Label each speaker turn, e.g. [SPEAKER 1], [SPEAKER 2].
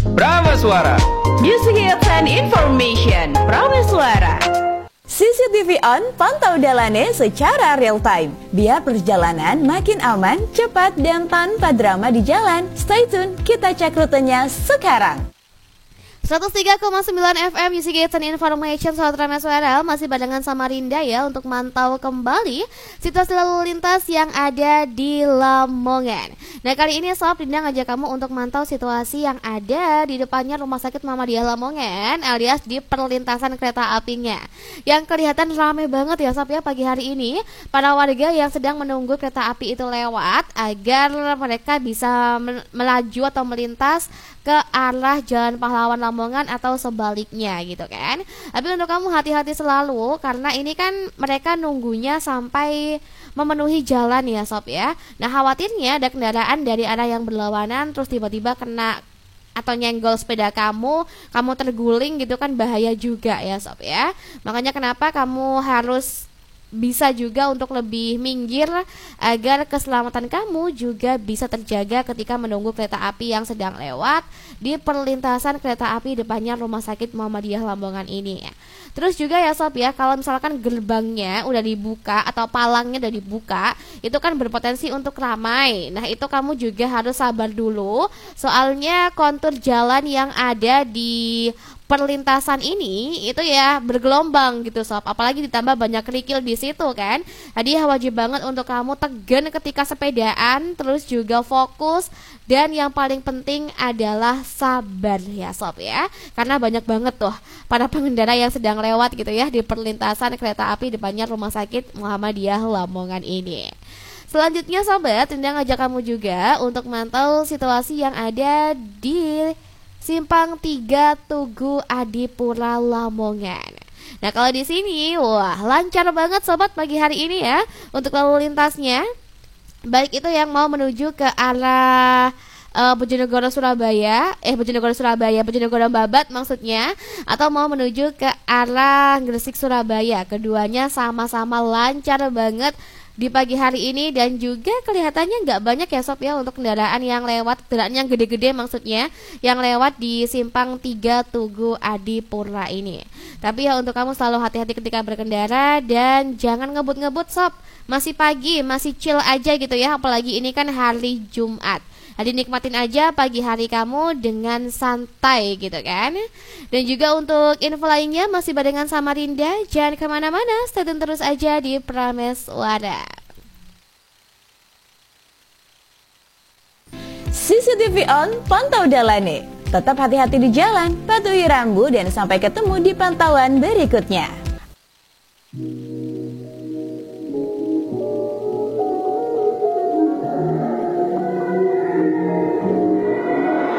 [SPEAKER 1] Prameswara.
[SPEAKER 2] Music Hits and Information. Prameswara.
[SPEAKER 3] CCTV on, pantau dalane secara real time. Biar perjalanan makin aman, cepat, dan tanpa drama di jalan. Stay tune, kita cek rutenya sekarang.
[SPEAKER 4] 103,9 FM Music Hits and Information. Sobat Prameswara, masih barengan sama Rinda ya untuk mantau kembali situasi lalu lintas yang ada di Lamongan. Nah, kali ini Sob Rinda ngajak kamu untuk mantau situasi yang ada di depannya Rumah Sakit Muhammadiyah Lamongan, alias di perlintasan kereta apinya, yang kelihatan ramai banget ya Sob ya pagi hari ini. Para warga yang sedang menunggu kereta api itu lewat agar mereka bisa melaju atau melintas ke arah Jalan Pahlawan Lamongan atau sebaliknya gitu kan. Tapi untuk kamu hati-hati selalu, karena ini kan mereka nunggunya sampai memenuhi jalan ya Sob ya. Nah, khawatirnya ada kendaraan dari arah yang berlawanan terus tiba-tiba kena atau nyenggol sepeda kamu terguling gitu kan, bahaya juga ya Sob ya. Makanya kenapa kamu harus bisa juga untuk lebih minggir agar keselamatan kamu juga bisa terjaga ketika menunggu kereta api yang sedang lewat di perlintasan kereta api depannya Rumah Sakit Muhammadiyah Lamongan ini. Terus juga ya Sob ya, kalau misalkan gerbangnya udah dibuka atau palangnya udah dibuka, itu kan berpotensi untuk ramai. Nah, itu kamu juga harus sabar dulu, soalnya kontur jalan yang ada di perlintasan ini itu ya bergelombang gitu Sob, apalagi ditambah banyak kerikil di situ kan. Jadi wajib banget untuk kamu tegan ketika sepedaan, terus juga fokus, dan yang paling penting adalah sabar ya Sob ya, karena banyak banget tuh para pengendara yang sedang lewat gitu ya di perlintasan kereta api depannya Rumah Sakit Muhammadiyah Lamongan ini. Selanjutnya Sobat, Rinda ngajak kamu juga untuk mantau situasi yang ada di Simpang 3 Tugu Adipura Lamongan. Nah, kalau di sini wah lancar banget Sobat pagi hari ini ya untuk lalu lintasnya. Baik itu yang mau menuju ke arah Bojonegoro Babat maksudnya, atau mau menuju ke arah Gresik Surabaya. Keduanya sama-sama lancar banget di pagi hari ini, dan juga kelihatannya nggak banyak ya Sob ya untuk kendaraan yang lewat, kendaraan yang gede-gede maksudnya, yang lewat di Simpang 3 Tugu Adipura ini. Tapi ya untuk kamu selalu hati-hati ketika berkendara dan jangan ngebut-ngebut Sob. Masih pagi, masih chill aja gitu ya, apalagi ini kan hari Jumat. Jadi nikmatin aja pagi hari kamu dengan santai gitu kan. Dan juga untuk info lainnya masih barengan sama Rinda. Jangan kemana-mana, stay tune terus aja di Prameswara.
[SPEAKER 3] CCTV on, pantau dalane. Tetap hati-hati di jalan, patuhi rambu, dan sampai ketemu di pantauan berikutnya.